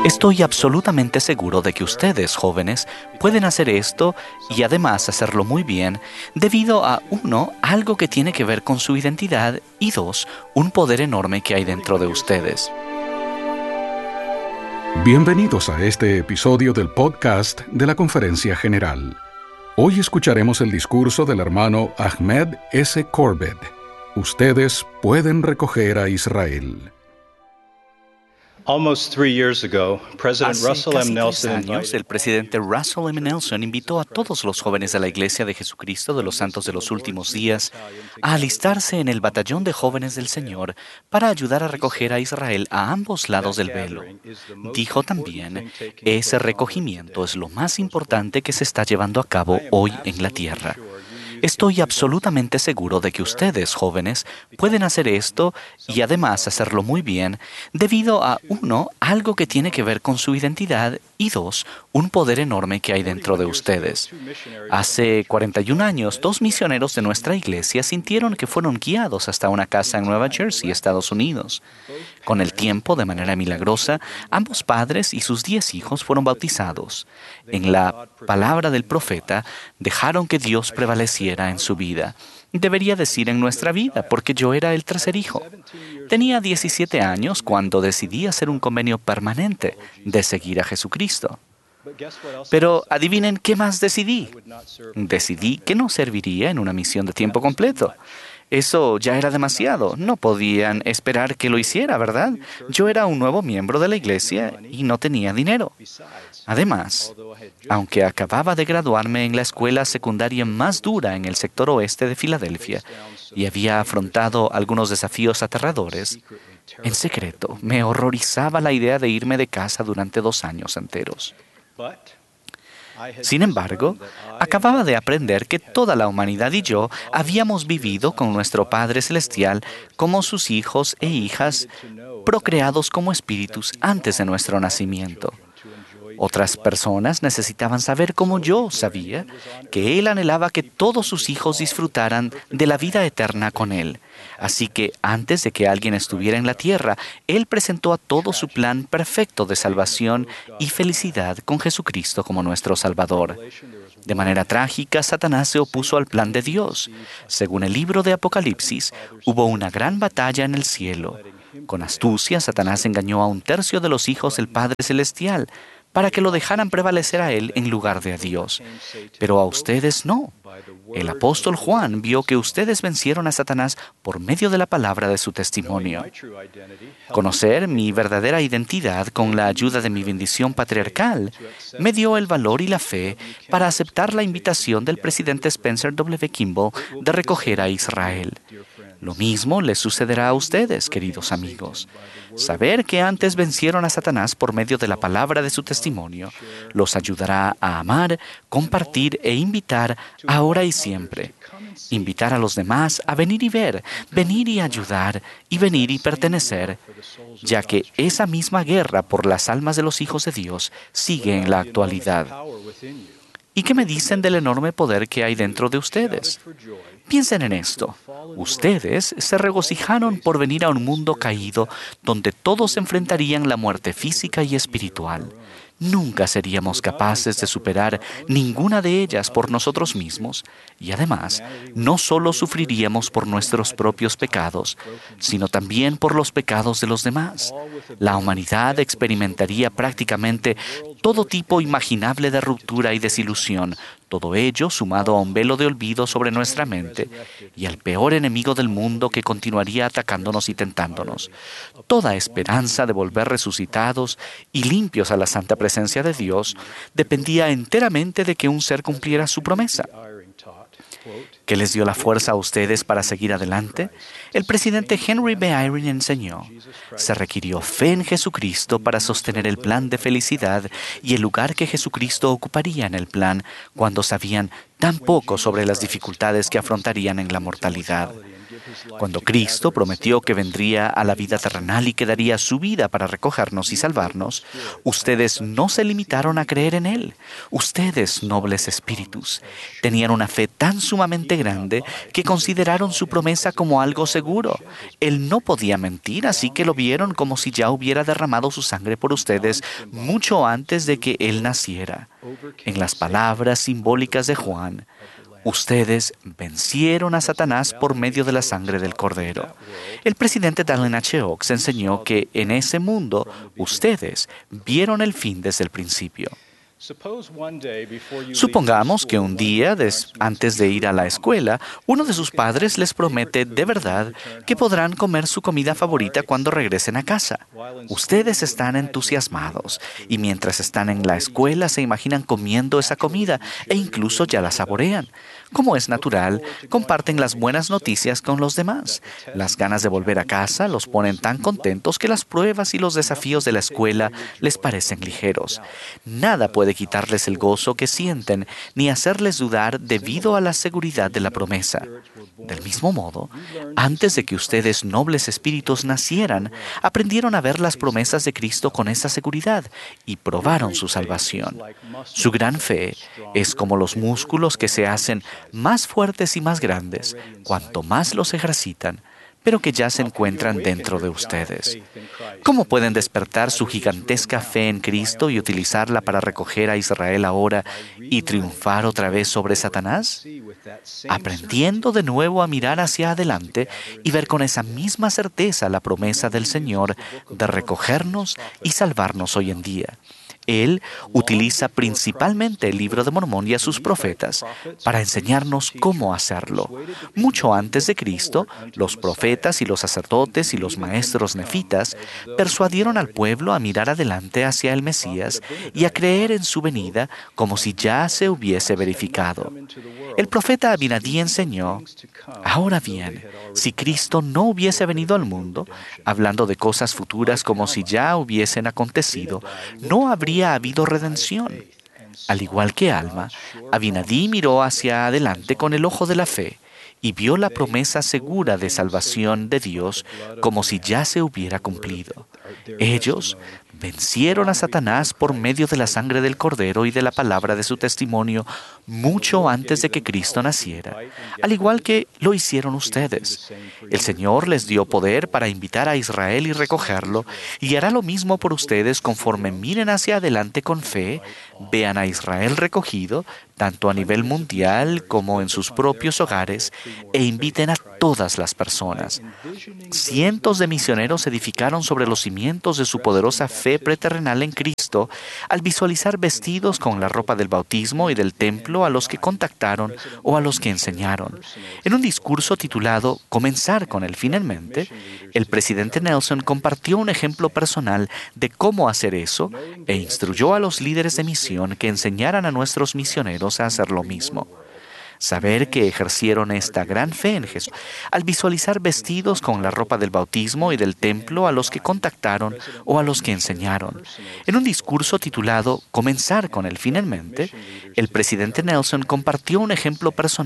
Estoy absolutamente seguro de que ustedes, jóvenes, pueden hacer esto y además hacerlo muy bien debido a, uno, algo que tiene que ver con su identidad y dos, un poder enorme que hay dentro de ustedes. Bienvenidos a este episodio del podcast de la Conferencia General. Hoy escucharemos el discurso del hermano Ahmed S. Corbett. Ustedes pueden recoger a Israel. Almost 3 years ago, President Hace Russell casi M. 3 Nelson años, invited el presidente Russell M. Nelson invitó a todos los jóvenes de la Iglesia de Jesucristo de los Santos de los Últimos Días a alistarse en el Batallón de Jóvenes del Señor para ayudar a recoger a Israel a ambos lados del velo. Dijo también, ese recogimiento es lo más importante que se está llevando a cabo hoy en la tierra. Estoy absolutamente seguro de que ustedes, jóvenes, pueden hacer esto y además hacerlo muy bien debido a, uno, algo que tiene que ver con su identidad y dos, un poder enorme que hay dentro de ustedes. Hace 41 años, 2 misioneros de nuestra iglesia sintieron que fueron guiados hasta una casa en Nueva Jersey, Estados Unidos. Con el tiempo, de manera milagrosa, ambos padres y sus 10 hijos fueron bautizados. En la palabra del profeta, dejaron que Dios prevaleciera en su vida. Debería decir en nuestra vida, porque yo era el tercer hijo. Tenía 17 años cuando decidí hacer un convenio permanente de seguir a Jesucristo. Pero adivinen qué más decidí. Decidí que no serviría en una misión de tiempo completo. Eso ya era demasiado. No podían esperar que lo hiciera, ¿verdad? Yo era un nuevo miembro de la iglesia y no tenía dinero. Además, aunque acababa de graduarme en la escuela secundaria más dura en el sector oeste de Filadelfia y había afrontado algunos desafíos aterradores, en secreto me horrorizaba la idea de irme de casa durante 2 años enteros. Sin embargo, acababa de aprender que toda la humanidad y yo habíamos vivido con nuestro Padre Celestial como sus hijos e hijas, procreados como espíritus antes de nuestro nacimiento. Otras personas necesitaban saber, como yo sabía, que Él anhelaba que todos sus hijos disfrutaran de la vida eterna con Él. Así que antes de que alguien estuviera en la tierra, Él presentó a todos su plan perfecto de salvación y felicidad con Jesucristo como nuestro Salvador. De manera trágica, Satanás se opuso al plan de Dios. Según el libro de Apocalipsis, hubo una gran batalla en el cielo. Con astucia, Satanás engañó a 1/3 de los hijos del Padre Celestial, para que lo dejaran prevalecer a Él en lugar de a Dios. Pero a ustedes no. El apóstol Juan vio que ustedes vencieron a Satanás por medio de la palabra de su testimonio. Conocer mi verdadera identidad con la ayuda de mi bendición patriarcal me dio el valor y la fe para aceptar la invitación del presidente Spencer W. Kimball de recoger a Israel. Lo mismo les sucederá a ustedes, queridos amigos. Saber que antes vencieron a Satanás por medio de la palabra de su testimonio los ayudará a amar, compartir e invitar ahora y siempre. Invitar a los demás a venir y ver, venir y ayudar y venir y pertenecer, ya que esa misma guerra por las almas de los hijos de Dios sigue en la actualidad. ¿Y qué me dicen del enorme poder que hay dentro de ustedes? Piensen en esto. Ustedes se regocijaron por venir a un mundo caído donde todos enfrentarían la muerte física y espiritual. Nunca seríamos capaces de superar ninguna de ellas por nosotros mismos y además no solo sufriríamos por nuestros propios pecados, sino también por los pecados de los demás. La humanidad experimentaría prácticamente todo tipo imaginable de ruptura y desilusión, todo ello sumado a un velo de olvido sobre nuestra mente y al peor enemigo del mundo que continuaría atacándonos y tentándonos. Toda esperanza de volver resucitados y limpios a la santa presencia de Dios dependía enteramente de que un ser cumpliera su promesa. ¿Qué les dio la fuerza a ustedes para seguir adelante? El presidente Henry B. Eyring enseñó: se requirió fe en Jesucristo para sostener el plan de felicidad y el lugar que Jesucristo ocuparía en el plan cuando sabían tan poco sobre las dificultades que afrontarían en la mortalidad. Cuando Cristo prometió que vendría a la vida terrenal y que daría su vida para recogernos y salvarnos, ustedes no se limitaron a creer en Él. Ustedes, nobles espíritus, tenían una fe tan sumamente suficientemente grande que consideraron su promesa como algo seguro. Él no podía mentir, así que lo vieron como si ya hubiera derramado su sangre por ustedes mucho antes de que Él naciera. En las palabras simbólicas de Juan, ustedes vencieron a Satanás por medio de la sangre del Cordero. El presidente Dallin H. Oaks enseñó que en ese mundo ustedes vieron el fin desde el principio. Supongamos que un día, antes de ir a la escuela, uno de sus padres les promete de verdad que podrán comer su comida favorita cuando regresen a casa. Ustedes están entusiasmados y mientras están en la escuela se imaginan comiendo esa comida e incluso ya la saborean. Como es natural, comparten las buenas noticias con los demás. Las ganas de volver a casa los ponen tan contentos que las pruebas y los desafíos de la escuela les parecen ligeros. Nada puede quitarles el gozo que sienten ni hacerles dudar debido a la seguridad de la promesa. Del mismo modo, antes de que ustedes nobles espíritus nacieran, aprendieron a ver las promesas de Cristo con esa seguridad y probaron su salvación. Su gran fe es como los músculos que se hacen más fuertes y más grandes cuanto más los ejercitan, pero que ya se encuentran dentro de ustedes. ¿Cómo pueden despertar su gigantesca fe en Cristo y utilizarla para recoger a Israel ahora y triunfar otra vez sobre Satanás? Aprendiendo de nuevo a mirar hacia adelante y ver con esa misma certeza la promesa del Señor de recogernos y salvarnos hoy en día. Él utiliza principalmente el Libro de Mormón y a sus profetas para enseñarnos cómo hacerlo. Mucho antes de Cristo, los profetas y los sacerdotes y los maestros nefitas persuadieron al pueblo a mirar adelante hacia el Mesías y a creer en su venida como si ya se hubiese verificado. El profeta Abinadí enseñó: ahora bien, si Cristo no hubiese venido al mundo, hablando de cosas futuras como si ya hubiesen acontecido, no habría habido redención. Al igual que Alma, Abinadí miró hacia adelante con el ojo de la fe y vio la promesa segura de salvación de Dios como si ya se hubiera cumplido. Ellos vencieron a Satanás por medio de la sangre del Cordero y de la palabra de su testimonio mucho antes de que Cristo naciera, al igual que lo hicieron ustedes. El Señor les dio poder para invitar a Israel y recogerlo, y hará lo mismo por ustedes conforme miren hacia adelante con fe, vean a Israel recogido, tanto a nivel mundial como en sus propios hogares, e inviten a todas las personas. Cientos de misioneros edificaron sobre los cimientos de su poderosa fe preterrenal en Cristo al visualizar vestidos con la ropa del bautismo y del templo a los que contactaron o a los que enseñaron. En un discurso titulado "Comenzar con el fin en mente", el presidente Nelson compartió un ejemplo personal de cómo hacer eso e instruyó a los líderes de misión que enseñaran a nuestros misioneros a hacer lo mismo. Saber que ejercieron esta gran fe en Jesús al visualizar vestidos con la ropa del bautismo y del templo a los que contactaron o a los que enseñaron. En un discurso titulado "Comenzar con el fin en mente", el presidente Nelson compartió un ejemplo personal